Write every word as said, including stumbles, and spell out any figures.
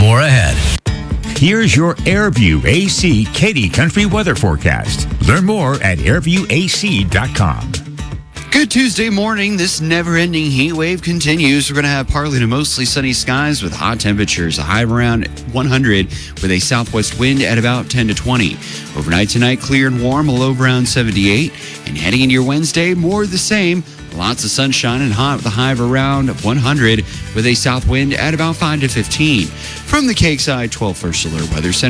more ahead. Here's your Airview A C Katy Country weather forecast. Learn more at airview a c dot com. Good Tuesday morning. This never-ending heat wave continues. We're going to have partly to mostly sunny skies with hot temperatures, a high around one hundred with a southwest wind at about ten to twenty. Overnight tonight, clear and warm, a low around seventy-eight. And heading into your Wednesday, more of the same. Lots of sunshine and hot with a high of around one hundred with a south wind at about five to fifteen. From the Cake Side twelve First Alert Weather Center.